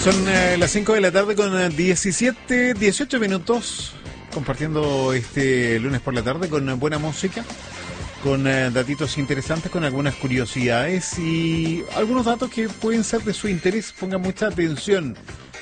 Son las 5 de la tarde con 18 minutos, compartiendo este lunes por la tarde con buena música, con datitos interesantes, con algunas curiosidades y algunos datos que pueden ser de su interés. Pongan mucha atención.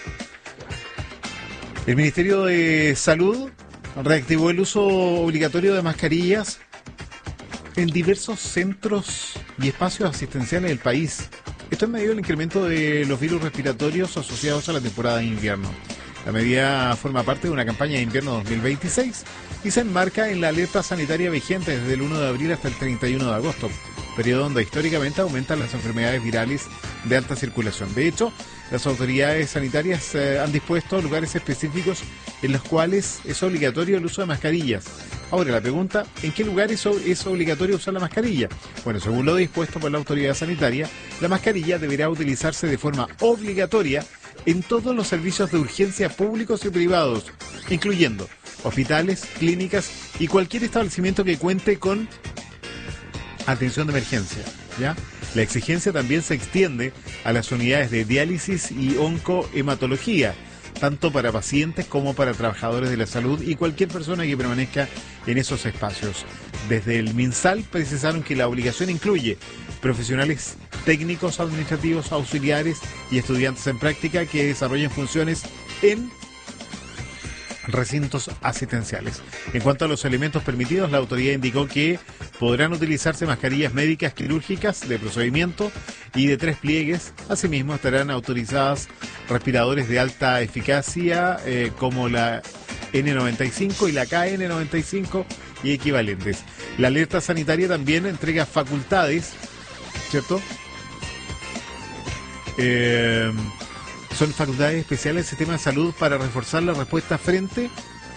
El Ministerio de Salud reactivó el uso obligatorio de mascarillas en diversos centros y espacios asistenciales del país. Esto en medio del incremento de los virus respiratorios asociados a la temporada de invierno. La medida forma parte de una campaña de invierno 2026 y se enmarca en la alerta sanitaria vigente desde el 1 de abril hasta el 31 de agosto, periodo donde históricamente aumentan las enfermedades virales de alta circulación. De hecho, las autoridades sanitarias han dispuesto lugares específicos en los cuales es obligatorio el uso de mascarillas. Ahora, la pregunta, ¿en qué lugares es obligatorio usar la mascarilla? Bueno, según lo dispuesto por la autoridad sanitaria, la mascarilla deberá utilizarse de forma obligatoria en todos los servicios de urgencia públicos y privados, incluyendo hospitales, clínicas y cualquier establecimiento que cuente con atención de emergencia, ¿ya? La exigencia también se extiende a las unidades de diálisis y oncohematología, tanto para pacientes como para trabajadores de la salud y cualquier persona que permanezca en esos espacios. Desde el MinSal precisaron que la obligación incluye profesionales técnicos, administrativos, auxiliares y estudiantes en práctica que desarrollen funciones en recintos asistenciales. En cuanto a los elementos permitidos, la autoridad indicó que podrán utilizarse mascarillas médicas quirúrgicas de procedimiento y de 3 pliegues. Asimismo, estarán autorizadas respiradores de alta eficacia como la N95 y la KN95 y equivalentes. La alerta sanitaria también entrega facultades, ¿cierto? Son facultades especiales del sistema de salud para reforzar la respuesta frente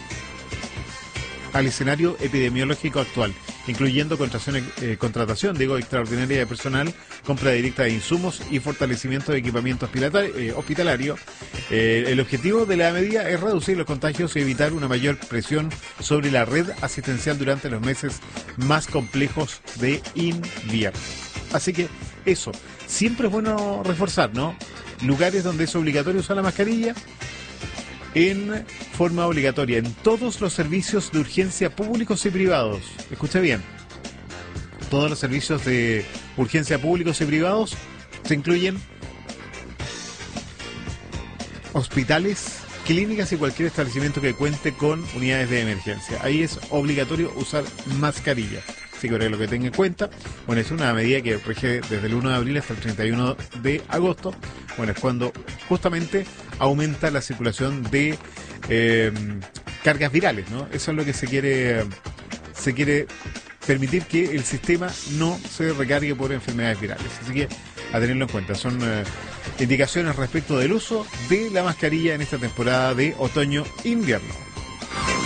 al escenario epidemiológico actual, incluyendo contratación extraordinaria de personal, compra directa de insumos y fortalecimiento de equipamiento hospitalario. El objetivo de la medida es reducir los contagios y evitar una mayor presión sobre la red asistencial durante los meses más complejos de invierno. Así que eso, siempre es bueno reforzar, ¿no? Lugares donde es obligatorio usar la mascarilla en forma obligatoria en todos los servicios de urgencia públicos y privados. Escucha bien, todos los servicios de urgencia públicos y privados se incluyen hospitales, clínicas y cualquier establecimiento que cuente con unidades de emergencia. Ahí es obligatorio usar mascarilla. Así que para lo que tenga en cuenta, bueno, es una medida que rige desde el 1 de abril hasta el 31 de agosto. Bueno, es cuando justamente aumenta la circulación de cargas virales, ¿no? Eso es lo que se quiere permitir, que el sistema no se recargue por enfermedades virales. Así que a tenerlo en cuenta. Son indicaciones respecto del uso de la mascarilla en esta temporada de otoño-invierno.